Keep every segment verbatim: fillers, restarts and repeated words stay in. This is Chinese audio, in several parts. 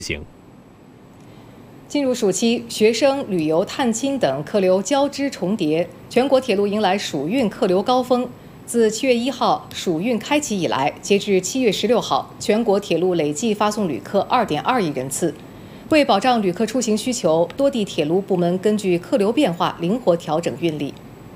行。 进入暑期，学生、旅游、探亲等客流交织重叠，全国铁路迎来暑运客流高峰。自七月一号暑运开启以来，截至七月十六号，全国铁路累计发送旅客二点二亿人次。为保障旅客出行需求，多地铁路部门根据客流变化灵活调整运力。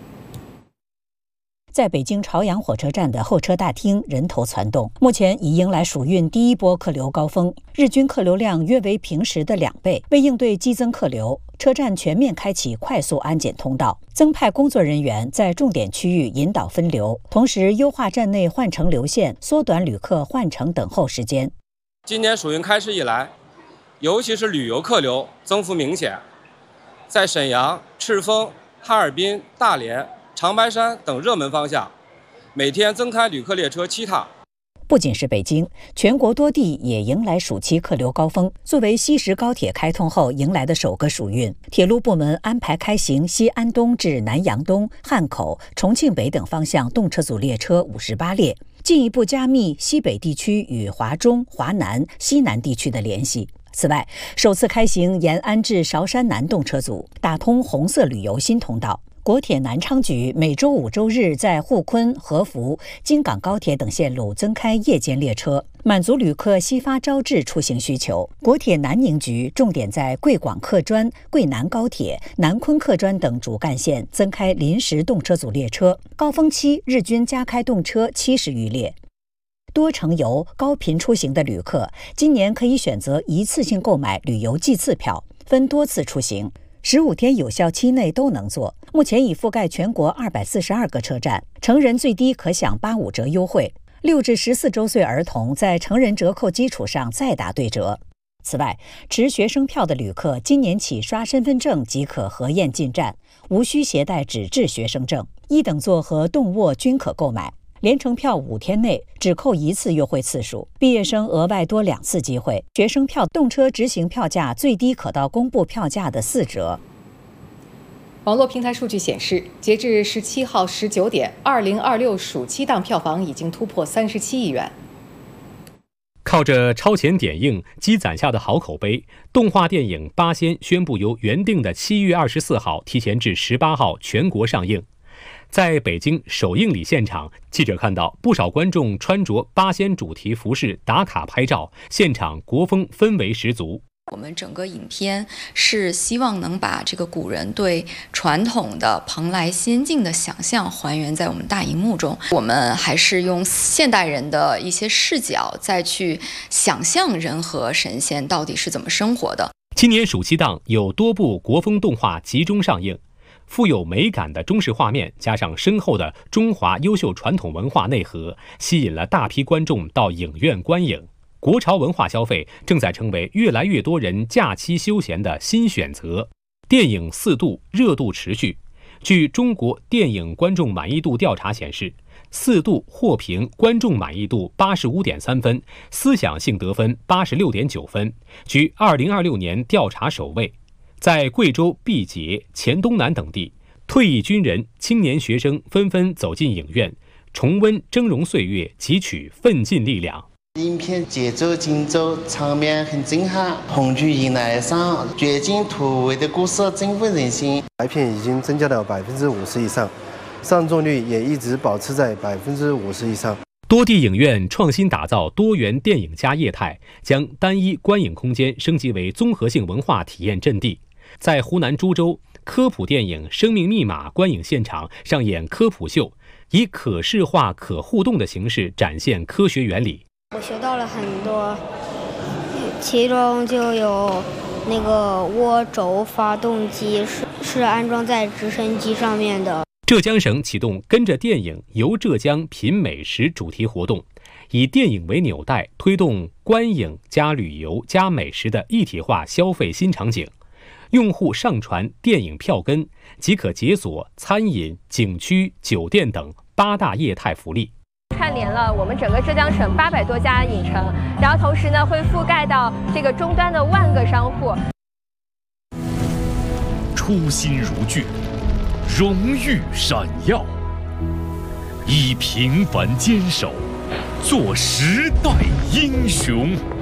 在北京朝阳火车站的候车大厅人头攒动，目前已迎来暑运第一波客流高峰，日均客流量约为平时的两倍。为应对激增客流，车站全面开启快速安检通道，增派工作人员在重点区域引导分流，同时优化站内换乘流线，缩短旅客换乘等候时间。 今年暑运开始以来，尤其是旅游客流增幅明显，在沈阳、赤峰、哈尔滨、大连、长白山等热门方向，每天增开旅客列车七趟。 不仅是北京，全国多地也迎来暑期客流高峰。作为西石高铁开通后迎来的首个暑运，铁路部门安排开行西安东至南阳东、汉口、重庆北等方向动车组列车五十八列，进一步加密西北地区与华中、华南、西南地区的联系。此外，首次开行延安至韶山南动车组，打通红色旅游新通道。国铁南昌局每周五、周日在沪昆、合福、京港高铁等线路增开夜间列车，满足旅客西发招致出行需求。国铁南宁局重点在贵广客专、贵南高铁、南昆客专等主干线增开临时动车组列车，高峰期日均加开动车七十余列。多程游、高频出行的旅客，今年可以选择一次性购买旅游季次票，分多次出行。十五天有效期内都能做，目前已覆盖全国二百四十二个车站，成人最低可享八五折优惠，六至十四周岁儿童在成人折扣基础上再打对折。此外，持学生票的旅客今年起刷身份证即可核验进站，无需携带纸质学生证，一等座和动卧均可购买。联程票五天内只扣一次优惠次数，毕业生额外多两次机会。学生票动车直行票价最低可到公布票价的四折。 网络平台数据显示，截至十七号十九点，二零二六暑期档票房已经突破三十七亿元。 靠着超前点映积攒下的好口碑，动画电影《八仙》宣布由原定的七月二十四号提前至十八号全国上映。在北京首映礼现场，记者看到不少观众穿着八仙主题服饰打卡拍照，现场国风氛围十足。 我们整个影片是希望能把这个古人对传统的蓬莱仙境的想象还原在我们大荧幕中。我们还是用现代人的一些视角再去想象人和神仙到底是怎么生活的。 今年暑期档有多部国风动画集中上映，富有美感的中式画面加上深厚的中华优秀传统文化内核，吸引了大批观众到影院观影。国潮文化消费正在成为越来越多人假期休闲的新选择。电影四度热度持续。据中国电影观众满意度调查显示，四度获评观众满意度八十五点三分，思想性得分八十六点九分，居二零二六年调查首位。在贵州毕节、黔东南等地，退役军人、青年学生纷纷走进影院，重温峥嵘岁月，汲取奋进力量。 影片节奏紧凑，场面很震撼，红军迎来上绝境突围的故事振奋人心。 排片已经增加到百分之五十以上，上座率也一直保持在百分之五十以上。 多地影院创新打造多元电影加业态，将单一观影空间升级为综合性文化体验阵地。在湖南株洲，科普电影《生命密码》观影现场上演科普秀，以可视化、可互动的形式展现科学原理。 我学到了很多，其中就有那个涡轴发动机是是安装在直升机上面的。 浙江省启动跟着电影游浙江品美食主题活动，以电影为纽带，推动观影加旅游加美食的一体化消费新场景。用户上传电影票根，即可解锁餐饮、景区、酒店等八大业态福利。 串联了我们整个浙江省八百多家影城，然后同时呢会覆盖到这个终端的万个商户。 初心如炬，荣誉闪耀，以平凡坚守，做时代英雄。